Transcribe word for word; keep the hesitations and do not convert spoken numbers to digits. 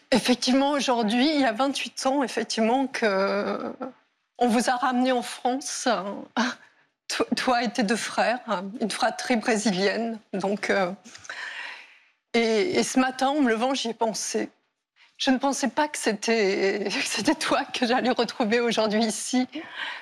Effectivement, aujourd'hui, il y a vingt-huit ans, effectivement, que on vous a ramené en France. Toi, toi et tes deux frères, une fratrie brésilienne. Donc, euh, et, et ce matin, en me levant, j'y ai pensé. Je ne pensais pas que c'était que c'était toi que j'allais retrouver aujourd'hui ici.